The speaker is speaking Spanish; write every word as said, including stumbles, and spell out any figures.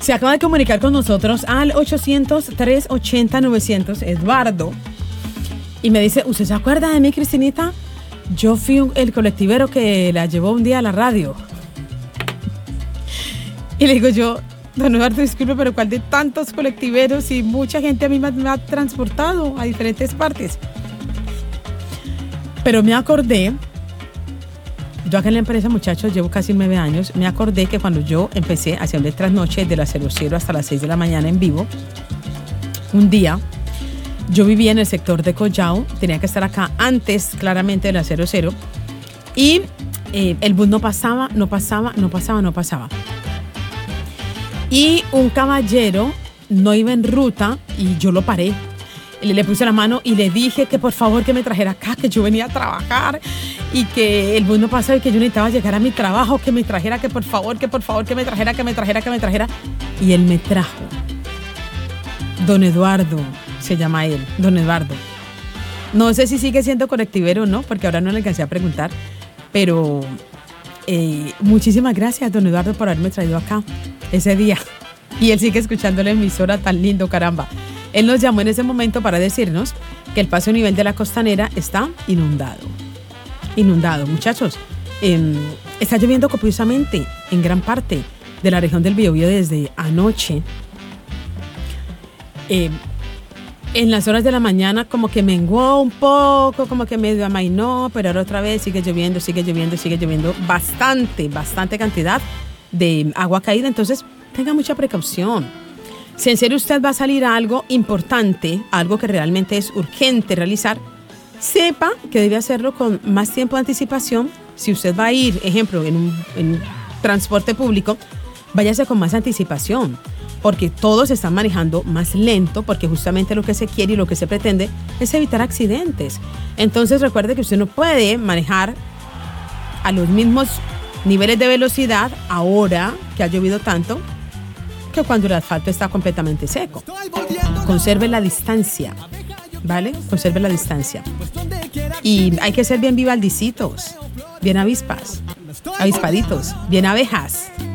Se acaba de comunicar con nosotros al ochocientos, trescientos ochenta, novecientos, Eduardo. Y me dice, ¿usted se acuerda de mí, Cristinita? Yo fui un, el colectivero que la llevó un día a la radio. Y le digo yo, don Eduardo, disculpe, pero ¿cuál de tantos colectiveros? Y mucha gente a mí me, me ha transportado a diferentes partes. Pero me acordé, yo acá en la empresa, muchachos, llevo casi nueve años, me acordé que cuando yo empecé haciendo el trasnoche de las cero cero hasta las seis de la mañana en vivo, un día, yo vivía en el sector de Collao, tenía que estar acá antes claramente de la cero cero, y eh, el bus no pasaba, no pasaba, no pasaba, no pasaba. Y un caballero no iba en ruta y yo lo paré. Le, le puse la mano y le dije que por favor que me trajera acá, que yo venía a trabajar y que el bus no pasaba y que yo necesitaba llegar a mi trabajo, que me trajera, que por favor, que por favor, que me trajera, que me trajera, que me trajera. Y él me trajo. Don Eduardo, se llama él, don Eduardo. No sé si sigue siendo colectivero o no, porque ahora no le alcancé a preguntar, pero eh, muchísimas gracias, don Eduardo, por haberme traído acá ese día. Y él sigue escuchando la emisora, tan lindo, caramba. Él nos llamó en ese momento para decirnos que el paso a nivel de la costanera está inundado. Inundado, muchachos. Eh, está lloviendo copiosamente en gran parte de la región del Biobío desde anoche. Eh, en las horas de la mañana como que menguó un poco, como que medio amainó, pero ahora otra vez sigue lloviendo, sigue lloviendo, sigue lloviendo. Bastante, bastante cantidad de agua caída. Entonces, tenga mucha precaución. Si en serio usted va a salir a algo importante, algo que realmente es urgente realizar, sepa que debe hacerlo con más tiempo de anticipación. Si usted va a ir, ejemplo, en un, en un transporte público, váyase con más anticipación, porque todos están manejando más lento, porque justamente lo que se quiere y lo que se pretende es evitar accidentes. Entonces recuerde que usted no puede manejar a los mismos niveles de velocidad ahora que ha llovido tanto que cuando el asfalto está completamente seco. Conserve la distancia, ¿vale? Conserve la distancia. Y hay que ser bien vivaldicitos, bien avispas, avispaditos, bien abejas.